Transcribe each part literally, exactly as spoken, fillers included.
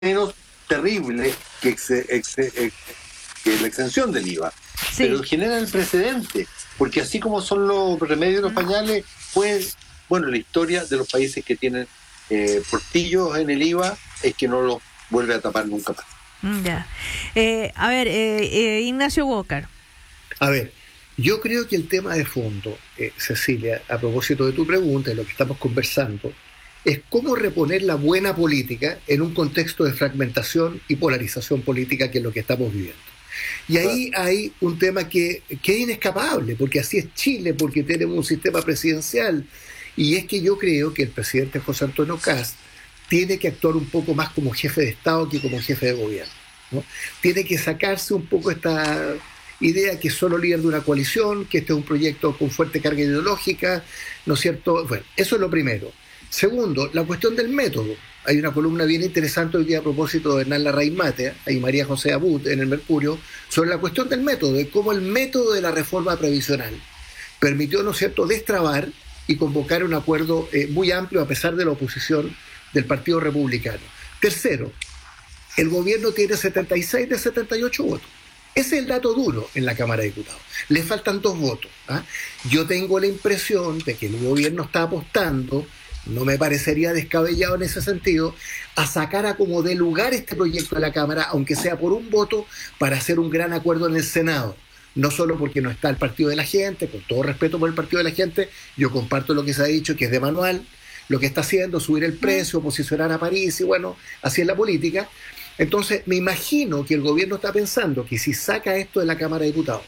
menos terrible que, exe, exe, ex, que la exención del I V A. Sí. Pero genera el precedente, porque así como son los remedios de los pañales, pues, bueno, la historia de los países que tienen eh, portillos en el I V A es que no los vuelve a tapar nunca más. Ya. Eh, a ver, eh, eh, Ignacio Walker. A ver, yo creo que el tema de fondo, eh, Cecilia, a propósito de tu pregunta y lo que estamos conversando, es cómo reponer la buena política en un contexto de fragmentación y polarización política, que es lo que estamos viviendo. Y ahí hay un tema que, que es inescapable, porque así es Chile, porque tenemos un sistema presidencial, y es que yo creo que el presidente José Antonio Kast tiene que actuar un poco más como jefe de Estado que como jefe de gobierno, ¿no? Tiene que sacarse un poco esta idea que es solo líder de una coalición, que este es un proyecto con fuerte carga ideológica, ¿no es cierto? Bueno, eso es lo primero. Segundo, la cuestión del método. Hay una columna bien interesante hoy día a propósito de Hernán Larraín Matea y María José Abud en el Mercurio sobre la cuestión del método, de cómo el método de la reforma previsional permitió, ¿no es cierto?, destrabar y convocar un acuerdo eh, muy amplio a pesar de la oposición del Partido Republicano. Tercero, el gobierno tiene setenta y seis de setenta y ocho votos. Ese es el dato duro en la Cámara de Diputados. Le faltan dos votos. ¿ah? Yo tengo la impresión de que el gobierno está apostando, no me parecería descabellado en ese sentido, a sacar a como de lugar este proyecto de la Cámara, aunque sea por un voto, para hacer un gran acuerdo en el Senado. No solo porque no está el Partido de la Gente, con todo respeto por el Partido de la Gente, yo comparto lo que se ha dicho, que es de manual, lo que está haciendo, subir el precio, posicionar a París, y bueno, así es la política. Entonces, me imagino que el gobierno está pensando que si saca esto de la Cámara de Diputados,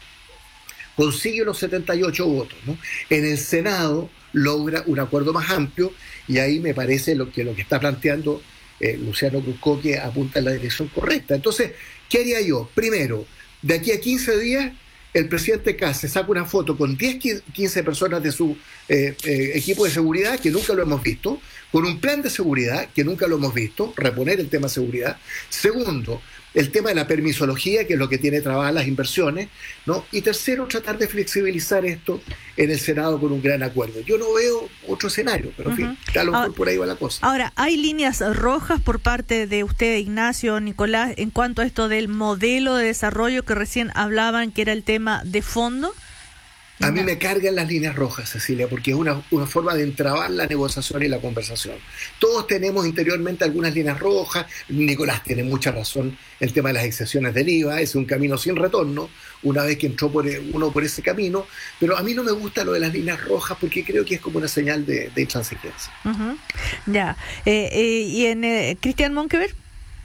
consigue los setenta y ocho votos, ¿no? En el Senado logra un acuerdo más amplio, y ahí me parece lo que, lo que está planteando eh, Luciano Cruzco, que apunta en la dirección correcta. Entonces, ¿qué haría yo? Primero, de aquí a quince días, el presidente Kast se saca una foto con diez, quince personas de su eh, eh, equipo de seguridad, que nunca lo hemos visto, con un plan de seguridad, que nunca lo hemos visto, reponer el tema de seguridad. Segundo, el tema de la permisología, que es lo que tiene trabadas las inversiones, ¿no? Y tercero, tratar de flexibilizar esto en el Senado con un gran acuerdo. Yo no veo otro escenario, pero en fin, uh-huh. a lo mejor ahora, por ahí va la cosa. Ahora, ¿hay líneas rojas por parte de usted, Ignacio, Nicolás, en cuanto a esto del modelo de desarrollo que recién hablaban, que era el tema de fondo? A mí me cargan las líneas rojas, Cecilia, porque es una, una forma de entrabar la negociación y la conversación. Todos tenemos interiormente algunas líneas rojas. Nicolás tiene mucha razón, el tema de las excepciones del I V A es un camino sin retorno, una vez que entró por uno por ese camino, pero a mí no me gusta lo de las líneas rojas porque creo que es como una señal de, de intransigencia. Uh-huh. Ya. Eh, eh, ¿Y en eh, Cristian Monkever?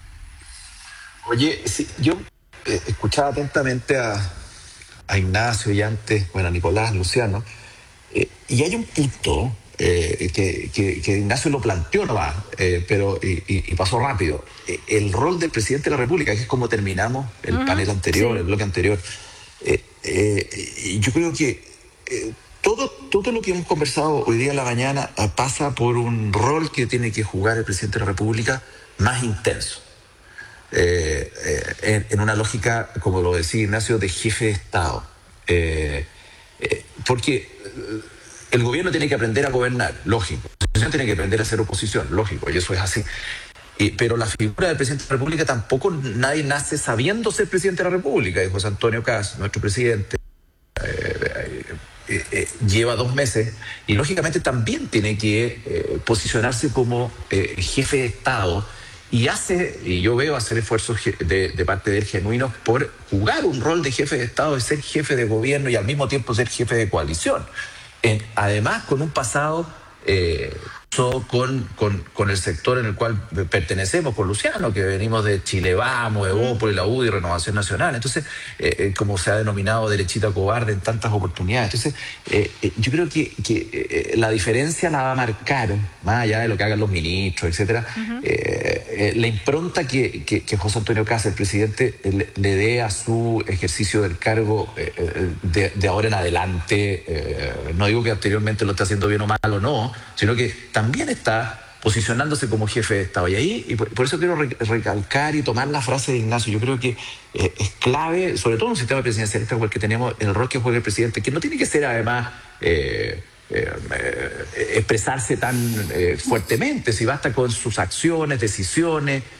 Oye, sí, yo eh, escuchaba atentamente a... a Ignacio y antes, bueno, a Nicolás, Luciano, eh, y hay un punto eh, que, que, que Ignacio lo planteó nomás, eh, pero y, y pasó rápido. Eh, el rol del presidente de la República, que es como terminamos el uh-huh, panel anterior, sí. el bloque anterior. Eh, eh, yo creo que eh, todo, todo lo que hemos conversado hoy día en la mañana eh, pasa por un rol que tiene que jugar el presidente de la República más intenso. Eh, eh, en, en una lógica, como lo decía Ignacio, de jefe de Estado. Eh, eh, porque el gobierno tiene que aprender a gobernar, lógico. La oposición tiene que aprender a hacer oposición, lógico, y eso es así. Eh, pero la figura del presidente de la República tampoco nadie nace sabiendo ser presidente de la República. Y José Antonio Kast, nuestro presidente, eh, eh, eh, lleva dos meses y lógicamente también tiene que eh, posicionarse como eh, jefe de Estado. Y hace, y yo veo hacer esfuerzos de, de parte de él genuinos por jugar un rol de jefe de Estado, de ser jefe de gobierno y al mismo tiempo ser jefe de coalición. En, además, con un pasado eh, con, con, con el sector en el cual pertenecemos, con Luciano, que venimos de Chile Vamos, Evópolis, la U D I, Renovación Nacional. Entonces, eh, como se ha denominado derechita cobarde en tantas oportunidades. Entonces, eh, eh, yo creo que, que eh, la diferencia la va a marcar, más allá de lo que hagan los ministros, etcétera, uh-huh. eh, eh, la impronta que, que, que José Antonio Kast, el presidente, le, le dé a su ejercicio del cargo eh, de, de ahora en adelante. Eh, no digo que anteriormente lo esté haciendo bien o mal o no, sino que también está posicionándose como jefe de Estado. Y ahí, y por, por eso quiero re, recalcar y tomar la frase de Ignacio. Yo creo que eh, es clave, sobre todo en un sistema presidencialista como el que tenemos, el rol que juega el presidente, que no tiene que ser además eh, eh, eh, expresarse tan eh, fuertemente, si basta con sus acciones, decisiones,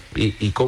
y, y